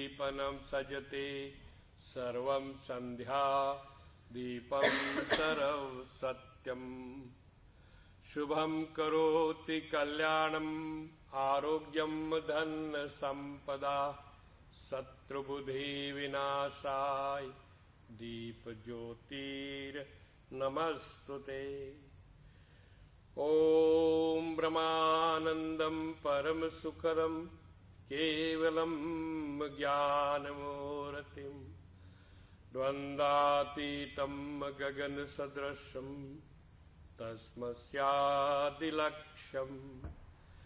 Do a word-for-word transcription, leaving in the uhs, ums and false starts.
दीपनं सजते सर्वं संध्या दीपं सर्व सत्यम शुभं करोति कल्याणम् आरोग्यं धन संपदा शत्रुबुद्धि विनाशाय दीप ज्योतिर नमस्तुते। ओम ब्रह्मानंदं परम सुखदं केवलं ज्ञानमूर्तिं द्वंद्वातीतं गगन सदृशं तस्मस्यादिलक्ष्यम्